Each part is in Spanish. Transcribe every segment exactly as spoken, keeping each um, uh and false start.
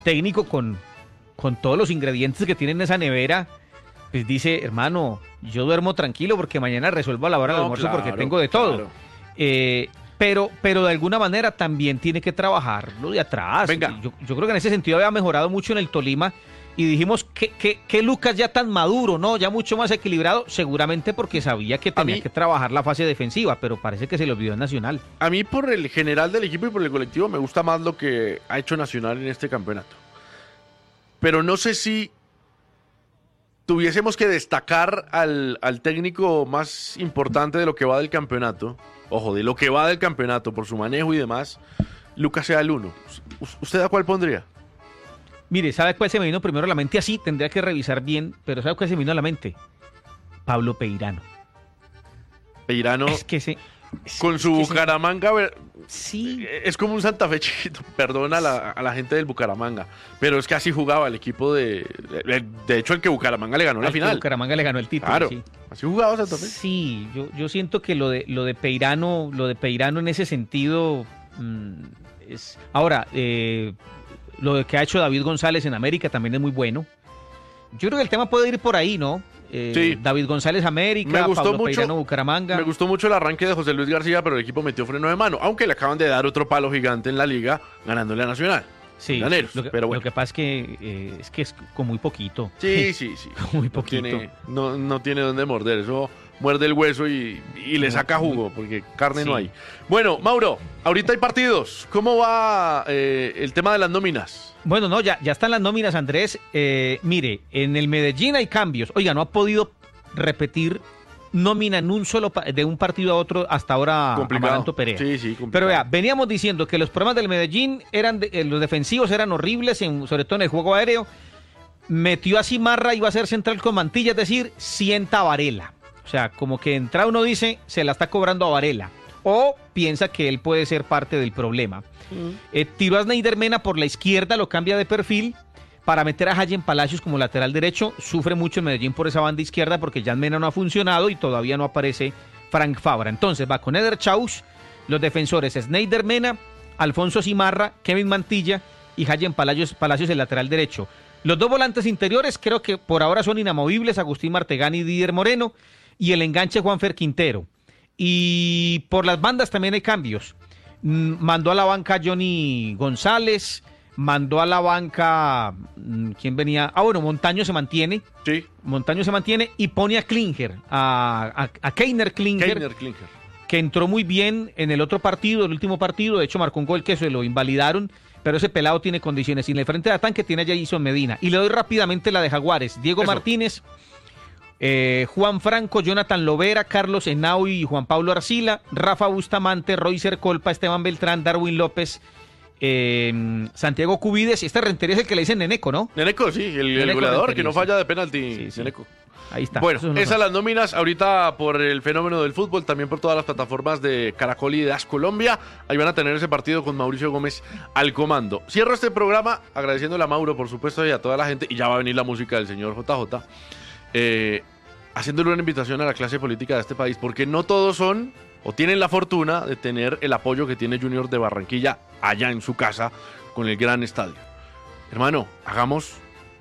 técnico con, con todos los ingredientes que tiene en esa nevera, pues dice, hermano, yo duermo tranquilo porque mañana resuelvo a la hora del No, almuerzo claro, porque tengo de todo. claro. Eh, pero, pero de alguna manera también tiene que trabajar lo de atrás. Venga. Yo, yo creo que en ese sentido había mejorado mucho en el Tolima y dijimos que, que, que Lucas ya tan maduro, ¿no? Ya mucho más equilibrado, seguramente porque sabía que tenía mí- que trabajar la fase defensiva, pero parece que se le olvidó en Nacional. A mí por el general del equipo y por el colectivo me gusta más lo que ha hecho Nacional en este campeonato. Pero no sé si tuviésemos que destacar al, al técnico más importante de lo que va del campeonato, ojo, de lo que va del campeonato por su manejo y demás, Lucas sea el uno. ¿Usted a cuál pondría? Mire, ¿sabe cuál se me vino primero a la mente? Así, tendría que revisar bien, pero ¿sabe cuál se me vino a la mente? Pablo Peirano. Peirano, Es que se... con su es que se- Bucaramanga, ver- Sí, es como un Santa Fe chiquito, perdona a la, a la gente del Bucaramanga, pero es que así jugaba el equipo de... De, de hecho, el que Bucaramanga le ganó la al que final. Bucaramanga le ganó el título. Claro, Sí, así jugaba Santa Fe. sí yo, yo siento que lo de lo de Peirano, lo de Peirano en ese sentido mm, es... Ahora, eh, lo de que ha hecho David González en América también es muy bueno. Yo creo que el tema puede ir por ahí, ¿no? Eh, Sí. David González América, Me gustó Pablo mucho- Peirano Bucaramanga. Me gustó mucho el arranque de José Luis García, pero el equipo metió freno de mano, aunque le acaban de dar otro palo gigante en la liga, ganándole a Nacional. Sí, Llaneros, lo que, pero bueno. lo que pasa es que, eh, es que es con muy poquito. Sí, sí, sí. Muy No poquito. tiene, no, no tiene dónde morder. Eso muerde el hueso y, y le saca jugo, porque carne no Sí. hay. Bueno, Mauro, ahorita hay partidos. ¿Cómo va eh, el tema de las nóminas? Bueno, no, ya, ya están las nóminas, Andrés. Eh, mire, en el Medellín hay cambios. Oiga, no ha podido repetir nómina en un solo pa- de un partido a otro hasta ahora Amaranto Perea. Sí, sí, complicado. Pero vea, veníamos diciendo que los problemas del Medellín eran de- eh, los defensivos eran horribles, en- sobre todo en el juego aéreo. Metió a Cimarra, iba a ser central con Mantilla, es decir, sienta a Varela. O sea, como que entra uno dice, se la está cobrando a Varela. O piensa que él puede ser parte del problema. Eh, tiró a Snyder Mena por la izquierda, lo cambia de perfil para meter a Hayen Palacios como lateral derecho. Sufre mucho el Medellín por esa banda izquierda porque Jan Mena no ha funcionado y todavía no aparece Frank Fabra. Entonces va con Eder Chaus, los defensores Snyder Mena, Alfonso Cimarra, Kevin Mantilla y Hayen Palacios, Palacios el lateral derecho. Los dos volantes interiores creo que por ahora son inamovibles, Agustín Martegani y Didier Moreno, y el enganche Juanfer Quintero. Y por las bandas también hay cambios. Mm, Mandó a la banca Johnny González, mandó a la banca, mm, ¿quién venía? Ah, bueno, Montaño se mantiene, Sí, Montaño se mantiene y pone a Klinger, a, a, a Keiner Klinger, Keiner Klinker. que entró muy bien en el otro partido, el último partido, de hecho marcó un gol que se lo invalidaron, pero ese pelado tiene condiciones. Y en el frente de ataque tiene a Jason Medina. Y le doy rápidamente la de Jaguares. Diego Eso. Martínez, eh, Juan Franco, Jonathan Lovera, Carlos Henao y Juan Pablo Arcila, Rafa Bustamante, Roycer Colpa, Esteban Beltrán, Darwin López, eh, Santiago Cubides. Este Rentería es el que le dicen Neneco, ¿no? Neneco, sí, el, el Neneco goleador Rentería, que no sí. falla de penalti. Sí, sí. Neneco. Ahí está. Bueno, Esos son los esas dos. las nóminas ahorita por el fenómeno del fútbol, también por todas las plataformas de Caracol y de As Colombia. Ahí van a tener ese partido con Mauricio Gómez al comando. Cierro este programa agradeciéndole a Mauro, por supuesto, y a toda la gente. Y ya va a venir la música del señor J J. Eh, haciéndole una invitación a la clase política de este país, porque no todos son o tienen la fortuna de tener el apoyo que tiene Junior de Barranquilla allá en su casa con el gran estadio. Hermano, hagamos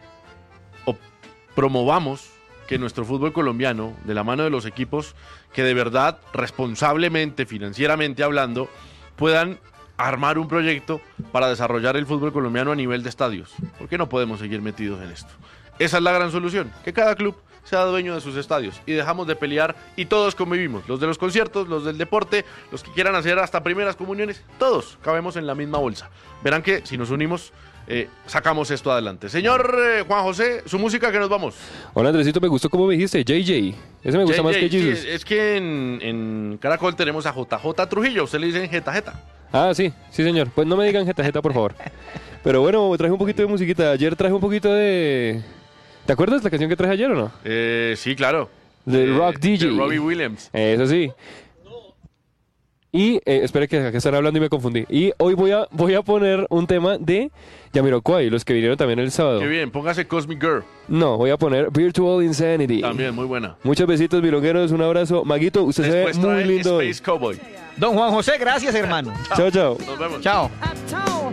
o promovamos que nuestro fútbol colombiano, de la mano de los equipos que de verdad, responsablemente, financieramente hablando, puedan armar un proyecto para desarrollar el fútbol colombiano a nivel de estadios. ¿Por qué no podemos seguir metidos en esto? Esa es la gran solución, que cada club sea dueño de sus estadios y dejamos de pelear y todos convivimos, los de los conciertos, los del deporte, los que quieran hacer hasta primeras comuniones, todos cabemos en la misma bolsa. Verán que si nos unimos, eh, sacamos esto adelante. Señor eh, Juan José, su música, que nos vamos. Hola Andresito, me gustó como me dijiste, J J. Ese me gusta J J, más que sí, Jesus. es que en, en Caracol tenemos a J J Trujillo, usted le dicen Jeta Jeta. Ah, sí, sí señor. Pues no me digan jeta jeta, por favor. Pero bueno, traje un poquito de musiquita. Ayer traje un poquito de... ¿Te acuerdas la canción que traje ayer o no? Eh, sí, claro. De Eh, Rock D J. de Robbie Williams. Eso sí. Y, eh, espera que acá están hablando y me confundí. Y hoy voy a, voy a poner un tema de Jamiroquai, los que vinieron también el sábado. Qué bien, póngase Cosmic Girl. No, voy a poner Virtual Insanity. También, muy buena. Muchos besitos, milongueros, un abrazo. Maguito, usted Después se ve muy trae lindo hoy. Space Cowboy. Don Juan José, gracias, hermano. Chao, chao. Nos vemos. Chao. Uptown.